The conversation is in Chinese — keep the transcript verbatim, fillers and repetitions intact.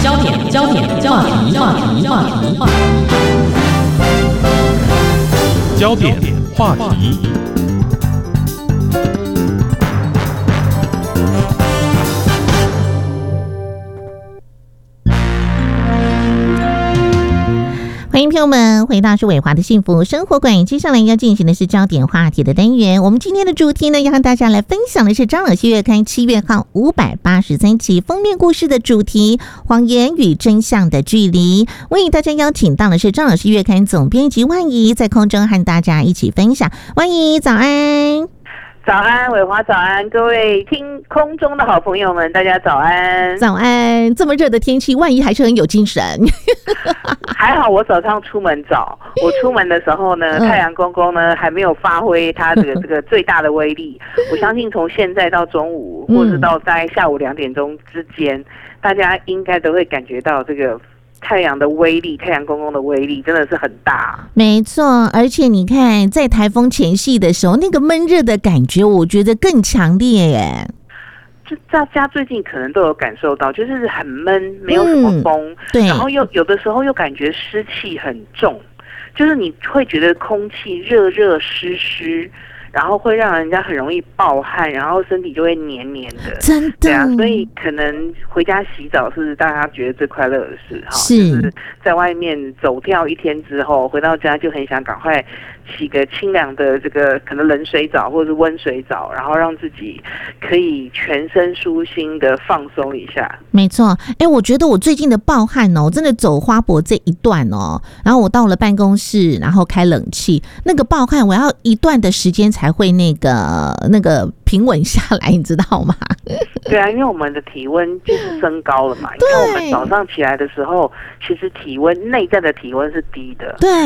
焦点焦点话题话题话题话题焦点话题。 欢迎朋友们回到是伟华的幸福生活馆，接下来要进行的是焦点话题的单元。我们今天的主题呢，要和大家来分享的是张老师月刊七月号五百八十三期封面故事的主题：谎言与真相的距离。为大家邀请到的是张老师月刊总编辑万怡，在空中和大家一起分享。万怡，早安！ 早安，伟华早安，各位听空中的好朋友们，大家早安！ 早安！这么热的天气，万怡还是很有精神。 还好我早上出门早，我出门的时候呢，太阳公公呢还没有发挥它这个这个最大的威力。我相信从现在到中午，或是到在下午两点钟之间，大家应该都会感觉到这个太阳的威力，太阳公公的威力真的是很大。 没错，而且你看，在台风前夕的时候，那个闷热的感觉，我觉得更强烈耶。 就大家最近可能都有感受到，就是很闷，没有什么风，嗯、 对， 然后又有的时候又感觉湿气很重，就是你会觉得空气热热湿湿。然后会让人家很容易暴汗，然后身体就会黏黏的， 真的。 对啊，所以可能回家洗澡是大家觉得最快乐的事哈。 是， 就是在外面走跳一天之后，回到家就很想赶快洗个清凉的这个可能冷水澡或者是温水澡，然后让自己可以全身舒心的放松一下。 没错，哎，我觉得我最近的暴汗哦，真的走花博这一段哦，然后我到了办公室，然后开冷气，那个暴汗我要一段的时间才才会那个那个平稳下来，你知道吗？ 对啊，因为我们的体温就是升高了嘛。你看我们早上起来的时候，其实体温内在的体温是低的。 对。